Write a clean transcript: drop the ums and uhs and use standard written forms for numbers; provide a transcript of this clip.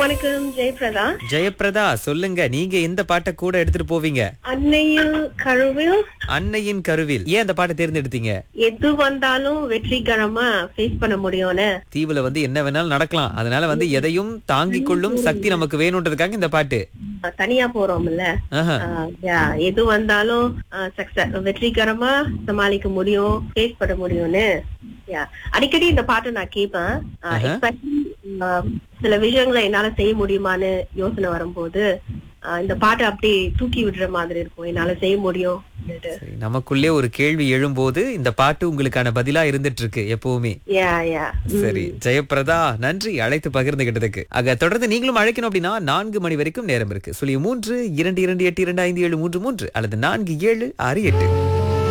வணக்கம் ஜெயபிரதா. ஜெயபிரதா, சொல்லுங்க, நீங்க எந்த பாட்டை கூட எடுத்துட்டு போவீங்க? அன்னையில் கருவில் அன்னையின் கருவில். ஏன் அந்த பாட்டை தேர்ந்தெடுத்தீங்க? எது வந்தாலும் வெற்றிகரமா ஃபேஸ் பண்ண முடியும்னு. தீவுல என்ன வேணாலும் நடக்கலாம், அதனால எதையும் தாங்கிக் கொள்ளும் சக்தி நமக்கு வேணும்ன்றதுக்காக இந்த பாட்டு. தனியா போறோம்ல, ஆஹா. எது வந்தாலும் வெற்றிகரமா சமாளிக்க முடியும், ஃபேஸ் பண்ண முடியும்னு. அடிக்கடி இந்த பாட்டை நான் கேட்பேன். சில விஷயங்களை என்னால செய்ய முடியுமான்னு யோசனை வரும்போது இந்த பாட்டை அப்படியே தூக்கி விடுற மாதிரி இருக்கும். என்னால செய்ய முடியும். சரி, நமக்குள்ளே ஒரு கேள்வி எழும்போது இந்த பாட்டு உங்களுக்கான பதிலா இருந்துட்டு இருக்கு எப்பவுமே. சரி ஜெயபிரதா, நன்றி அழைத்து பகிர்ந்துகிட்டதுக்கு. தொடர்ந்து நீங்களும் அழைக்கணும் அப்படின்னா 4 மணி வரைக்கும் நேரம் இருக்கு. 03 22282573 அல்லது 4768.